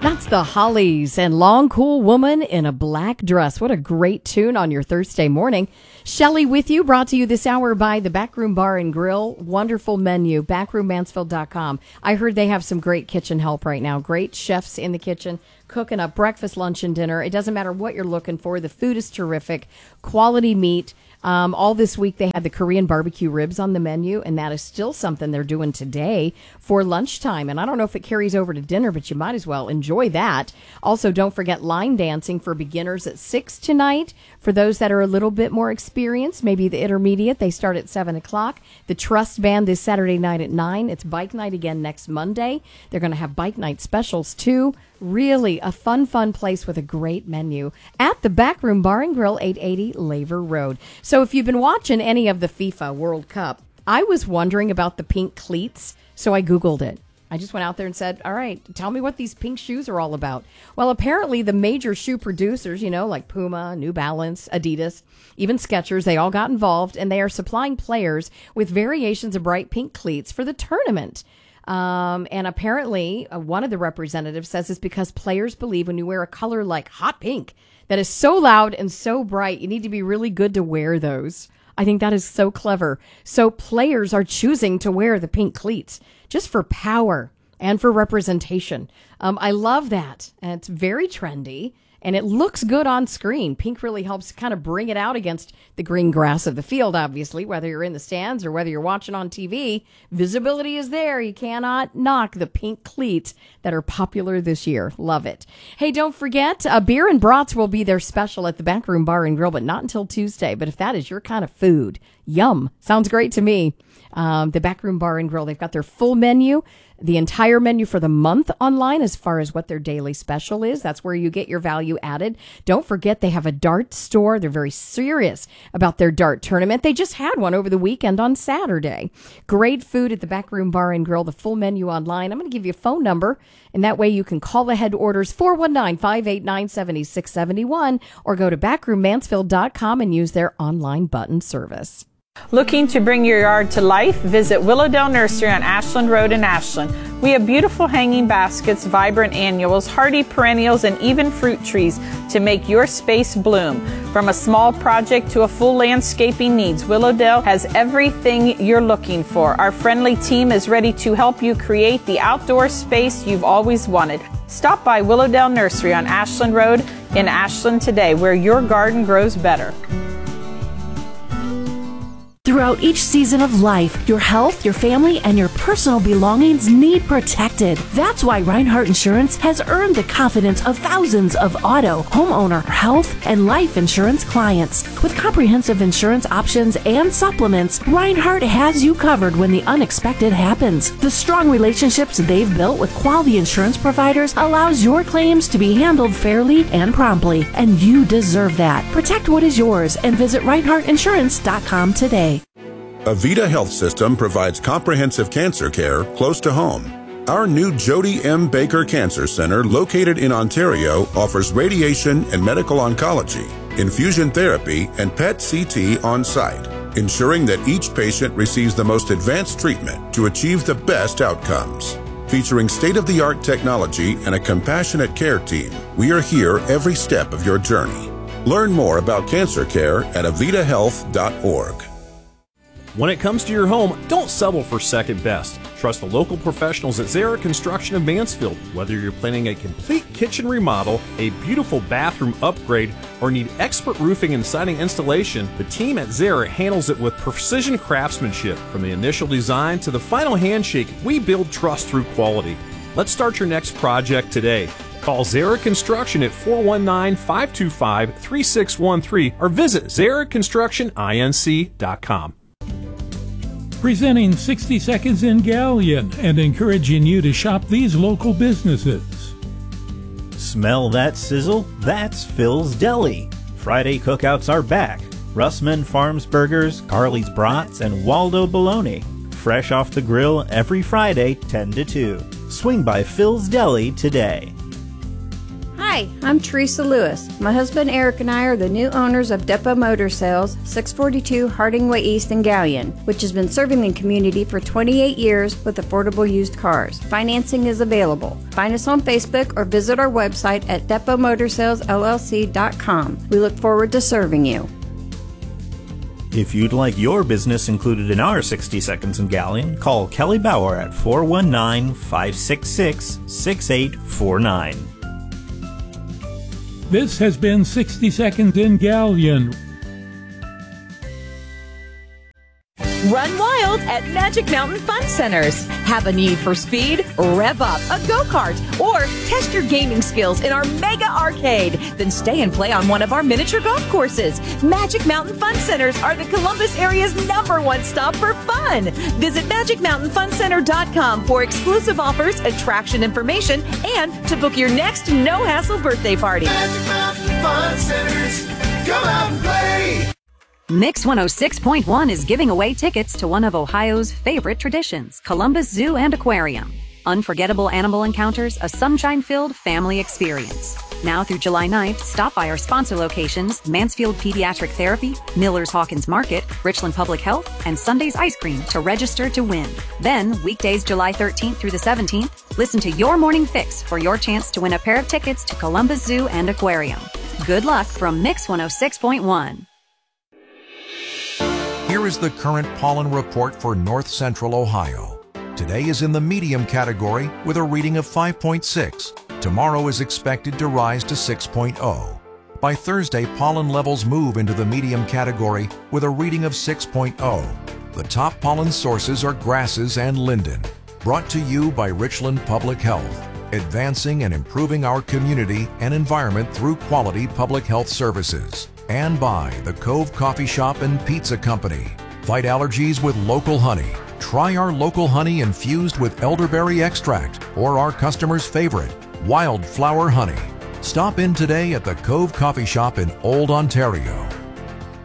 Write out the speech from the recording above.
That's the Hollies and Long Cool Woman in a Black Dress. What a great tune on your Thursday morning. Shelley with you, brought to you this hour by the Backroom Bar and Grill. Wonderful menu, backroommansfield.com. I heard they have some great kitchen help right now. Great chefs in the kitchen cooking up breakfast, lunch, and dinner. It doesn't matter what you're looking for. The food is terrific. Quality meat. All this week they had the Korean barbecue ribs on the menu, and that is still something they're doing today for lunchtime. And I don't know if it carries over to dinner, but you might as well enjoy that. Also, don't forget line dancing for beginners at 6 tonight. For those that are a little bit more experienced, maybe the intermediate, they start at 7 o'clock. The Trust Band is Saturday night at 9. It's bike night again next Monday. They're going to have bike night specials too. Really a fun place with a great menu at the Backroom Bar and Grill, 880 Laver Road. So if you've been watching any of the FIFA World Cup, I was wondering about the pink cleats, so I Googled it. I just went out there and said, all right, tell me what these pink shoes are all about. Well, apparently the major shoe producers, like Puma, New Balance, Adidas, even Skechers, they all got involved, and they are supplying players with variations of bright pink cleats for the tournament. And apparently one of the representatives says it's because players believe when you wear a color like hot pink that is so loud and so bright, you need to be really good to wear those. I think that is so clever. So players are choosing to wear the pink cleats just for power and for representation. I love that. And it's very trendy. And it looks good on screen. Pink really helps kind of bring it out against the green grass of the field, obviously, whether you're in the stands or whether you're watching on TV. Visibility is there. You cannot knock the pink cleats that are popular this year. Love it. Hey, don't forget, beer and brats will be their special at the Backroom Bar and Grill, but not until Tuesday. But if that is your kind of food, yum. Sounds great to me. The Backroom Bar and Grill, they've got their full menu, the entire menu for the month online as far as what their daily special is. That's where you get your value added. Don't forget they have a dart store. They're very serious about their dart tournament. They just had one over the weekend on Saturday. Great food at the Backroom Bar and Grill, the full menu online. I'm going to give you a phone number, and that way you can call ahead orders 419-589-7671 or go to backroommansfield.com and use their online button service. Looking to bring your yard to life? Visit Willowdale Nursery on Ashland Road in Ashland. We have beautiful hanging baskets, vibrant annuals, hardy perennials, and even fruit trees to make your space bloom. From a small project to a full landscaping needs, Willowdale has everything you're looking for. Our friendly team is ready to help you create the outdoor space you've always wanted. Stop by Willowdale Nursery on Ashland Road in Ashland today, where your garden grows better. Throughout each season of life, your health, your family, and your personal belongings need protected. That's why Reinhardt Insurance has earned the confidence of thousands of auto, homeowner, health, and life insurance clients. With comprehensive insurance options and supplements, Reinhardt has you covered when the unexpected happens. The strong relationships they've built with quality insurance providers allows your claims to be handled fairly and promptly, and you deserve that. Protect what is yours and visit ReinhardtInsurance.com today. Avita Health System provides comprehensive cancer care close to home. Our new Jody M. Baker Cancer Center, located in Ontario, offers radiation and medical oncology, infusion therapy, and PET CT on site, ensuring that each patient receives the most advanced treatment to achieve the best outcomes. Featuring state-of-the-art technology and a compassionate care team, we are here every step of your journey. Learn more about cancer care at avitahealth.org. When it comes to your home, don't settle for second best. Trust the local professionals at Zara Construction of Mansfield. Whether you're planning a complete kitchen remodel, a beautiful bathroom upgrade, or need expert roofing and siding installation, the team at Zara handles it with precision craftsmanship. From the initial design to the final handshake, we build trust through quality. Let's start your next project today. Call Zara Construction at 419-525-3613 or visit ZaraConstructionINC.com. Presenting 60 Seconds in Galion and encouraging you to shop these local businesses. Smell that sizzle? That's Phil's Deli. Friday cookouts are back. Russman Farms Burgers, Carly's Brats, and Waldo Bologna. Fresh off the grill every Friday, 10 to 2. Swing by Phil's Deli today. Hi, Hi, I'm Teresa Lewis. My husband Eric and I are the new owners of Depot Motor Sales, 642 Hardingway East in Gallion, which has been serving the community for 28 years with affordable used cars. Financing is available. Find us on Facebook or visit our website at depotmotorsalesllc.com. We look forward to serving you. If you'd like your business included in our 60 Seconds in Gallion, call Kelly Bauer at 419-566-6849. This has been 60 Seconds in Gallion. Run wild at Magic Mountain Fun Centers. Have a need for speed? Rev up a go-kart or test your gaming skills in our mega arcade. Then stay and play on one of our miniature golf courses. Magic Mountain Fun Centers are the Columbus area's #1 stop for fun. Visit MagicMountainFunCenter.com for exclusive offers, attraction information, and to book your next no-hassle birthday party. Magic Mountain Fun Centers. Come out and play. Mix 106.1 is giving away tickets to one of Ohio's favorite traditions, Columbus Zoo and Aquarium. Unforgettable animal encounters, a sunshine-filled family experience. Now through July 9th, stop by our sponsor locations, Mansfield Pediatric Therapy, Miller's Hawkins Market, Richland Public Health, and Sunday's Ice Cream to register to win. Then, weekdays July 13th through the 17th, listen to Your Morning Fix for your chance to win a pair of tickets to Columbus Zoo and Aquarium. Good luck from Mix 106.1. Here is the current pollen report for North Central Ohio. Today is in the medium category with a reading of 5.6. Tomorrow is expected to rise to 6.0. By Thursday, pollen levels move into the medium category with a reading of 6.0. The top pollen sources are grasses and linden. Brought to you by Richland Public Health, advancing and improving our community and environment through quality public health services. And by the Cove Coffee Shop and Pizza Company. Fight allergies with local honey. Try our local honey infused with elderberry extract or our customers' favorite, wildflower honey. Stop in today at the Cove Coffee Shop in Old Ontario.